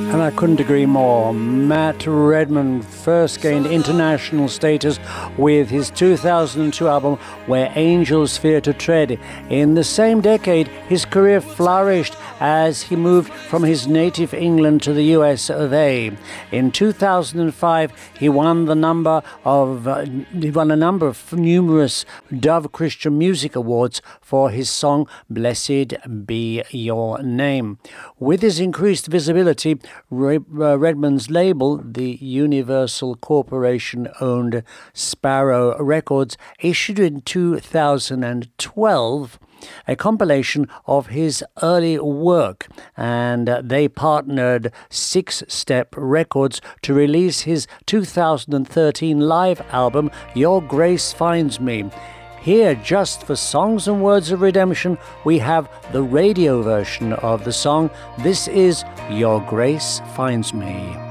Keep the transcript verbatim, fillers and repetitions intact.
And I couldn't agree more. Matt Redman first gained international status with his two thousand two album Where Angels Fear to Tread. In the same decade, his career flourished as he moved from his native England to the U S of A. In two thousand five, he won the number of uh, he won a number of numerous Dove Christian Music Awards for his song Blessed Be Your Name. With his increased visibility, Redman's label, the Universal Corporation-owned Sparrow Records, issued in two thousand twelve a compilation of his early work, and they partnered Six Step Records to release his two thousand thirteen live album, Your Grace Finds Me. Here, just for Songs and Words of Redemption, we have the radio version of the song. This is Your Grace Finds Me.